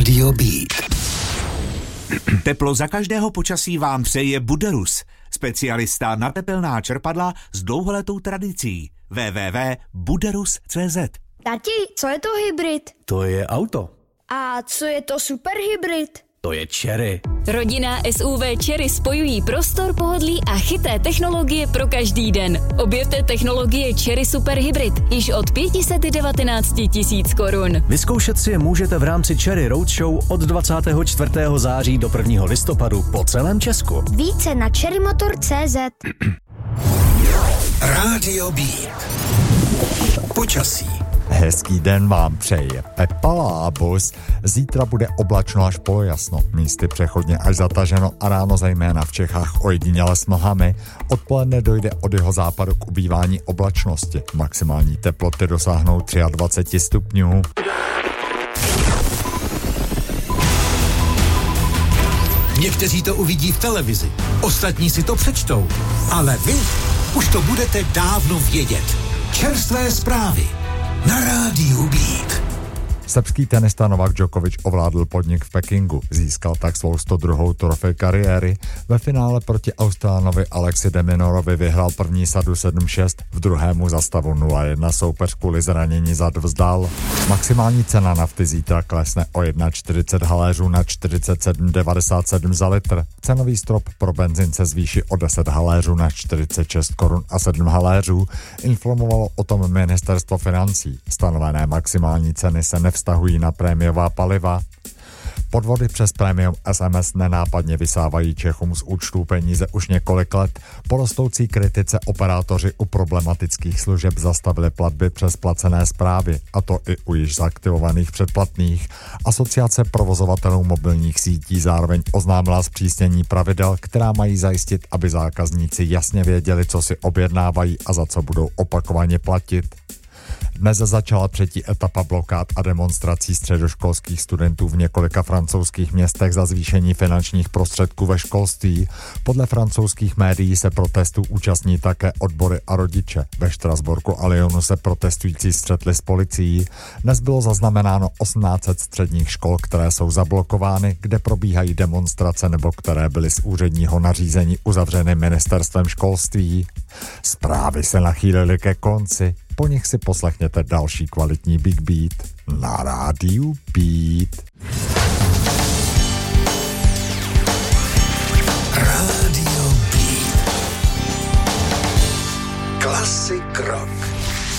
Rádio Beat. Teplo za každého počasí vám přeje Buderus, specialista na tepelná čerpadla s dlouholetou tradicí. www.buderus.cz. Tati, co je to hybrid? To je auto. A co je to superhybrid? To je Chery. Rodinná SUV Chery spojují prostor, pohodlí a chytré technologie pro každý den. Objevte technologie Chery Super Hybrid již od 519 000 korun. Vyzkoušet si je můžete v rámci Chery Roadshow od 24. září do 1. listopadu po celém Česku. Více na cherrymotor.cz. Rádio Beat. Počasí. Hezký den vám přeje Pepa Lábus. Zítra bude oblačno až polojasno, místy přechodně až zataženo a ráno zejména v Čechách ojediněle s mlhami. Odpoledne dojde od jihozápadu k ubývání oblačnosti. Maximální teploty dosáhnou 23 stupňů. Někteří to uvidí v televizi, ostatní si to přečtou, ale vy už to budete dávno vědět. Čerstvé zprávy na Rádiu Beat. Srbský tenista Novak Djokovic ovládl podnik v Pekingu, získal tak svou 102. trofej kariéry. Ve finále proti Australanovi Alexi de Minorovi vyhrál první sadu 7-6, v druhému za stavu 0-1 soupeř kvůli zranění zad vzdal. Maximální cena nafty zítra klesne o 1,40 haléřů na 47,97 za litr. Cenový strop pro benzin se zvýší o 10 haléřů na 46 korun a 7 haléřů. Informovalo o tom ministerstvo financí. Stanovené maximální ceny se nevztahují na prémiová paliva. Podvody přes Premium SMS nenápadně vysávají Čechům z účtů peníze už několik let. Po rostoucí kritice operátoři u problematických služeb zastavili platby přes placené zprávy, a to i u již zaaktivovaných předplatných. Asociace provozovatelů mobilních sítí zároveň oznámila zpřísnění pravidel, která mají zajistit, aby zákazníci jasně věděli, co si objednávají a za co budou opakovaně platit. Dnes začala třetí etapa blokád a demonstrací středoškolských studentů v několika francouzských městech za zvýšení finančních prostředků ve školství. Podle francouzských médií se protestů účastní také odbory a rodiče. Ve Štrasburku a Lyonu se protestující střetli s policií. Dnes bylo zaznamenáno 1800 středních škol, které jsou zablokovány, kde probíhají demonstrace nebo které byly z úředního nařízení uzavřeny ministerstvem školství. Zprávy se nachýlily ke konci. Po nich si poslechněte další kvalitní Big Beat na Rádiu Beat. Rádio Beat. Classic rock.